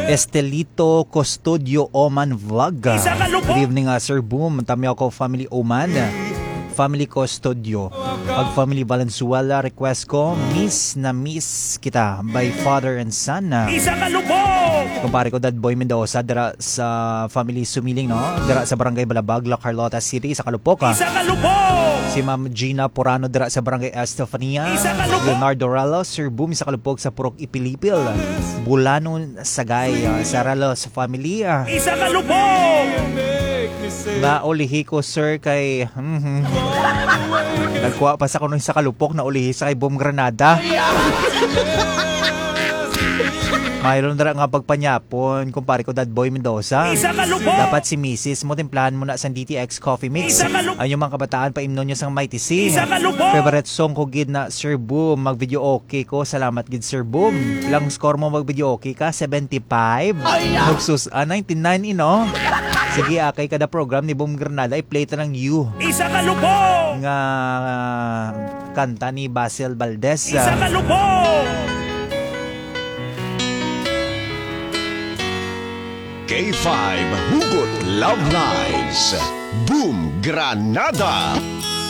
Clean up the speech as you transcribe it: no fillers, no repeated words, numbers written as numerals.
Estelito Custodio Oman Vlog. Good evening, Sir Boom. Tami ako, Family Oman. Family Custodio. Pag Family Valenzuela, request ko, Miss na Miss kita by Father and Son. Kumpare ko, Dad Boy Mendoza, dira sa Family Sumiling, no? Dira sa Barangay Balabag, La Carlota City, sa Kalupok. Si Ma'am Gina Porano, dira sa Barangay Estefania. Leonardo Rallo, Sir Boom, sa Kalupok, sa Purok Ipilipil. Bulano Sagay, sa Rallo sa Family. Naulihi ko, sir, kay nagkuha pa sa kuno sa Kalupok, naulihi sa kay Boom Granada. Mayroon na nga pagpanyapon, kumpare ko, Dad Boy Mendoza. Dapat si Mrs. mo, timplahan mo na sa DTX Coffee Mix. Ay yung mga kabataan, paimnon nyo sang Mighty C. Favorite song ko, gid na Sir Boom. Mag-video okay ko. Salamat, gid Sir Boom. Ilang score mo mag-video okay ka? 75? Nagsus, 99, ino? Sige, kay kada program ni Boom Granada, i-play ta ng You. Nga kanta ni Basil Valdez. K5 Hugot Love Lives. Boom Granada.